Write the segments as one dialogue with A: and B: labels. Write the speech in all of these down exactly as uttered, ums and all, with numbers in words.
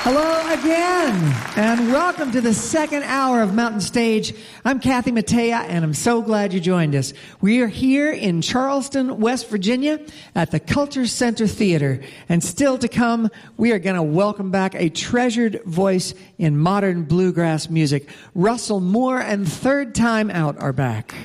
A: Hello again, and welcome to the second hour of Mountain Stage. I'm Kathy Mattea, and I'm so glad you joined us. We are here in Charleston, West Virginia, at the Culture Center Theater. And still to come, we are going to welcome back a treasured voice in modern bluegrass music. Russell Moore and Third Time Out are back.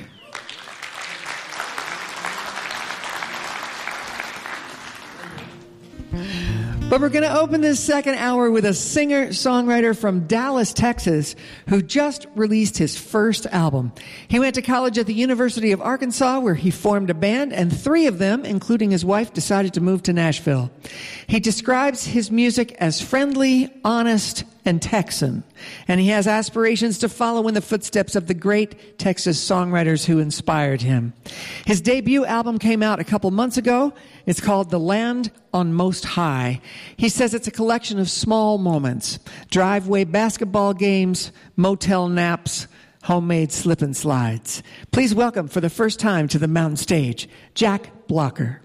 A: But we're going to open this second hour with a singer-songwriter from Dallas, Texas, who just released his first album. He went to college at the University of Arkansas, where he formed a band, and three of them, including his wife, decided to move to Nashville. He describes his music as friendly, honest, and Texan, and he has aspirations to follow in the footsteps of the great Texas songwriters who inspired him. His debut album came out a couple months ago. It's called The Land on Most High. He says it's a collection of small moments: driveway basketball games, motel naps, homemade slip and slides. Please welcome for the first time to the Mountain Stage, Jack Blocker.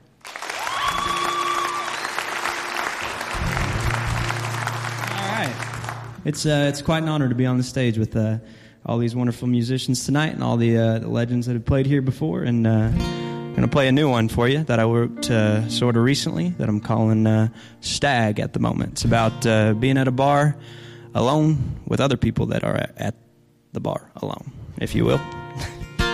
B: It's uh, it's quite an honor to be on the stage with uh, all these wonderful musicians tonight and all the, uh, the legends that have played here before. And uh, I'm going to play a new one for you that I wrote uh, sort of recently that I'm calling uh, Stag at the moment. It's about uh, being at a bar alone with other people that are at, at the bar alone, if you will.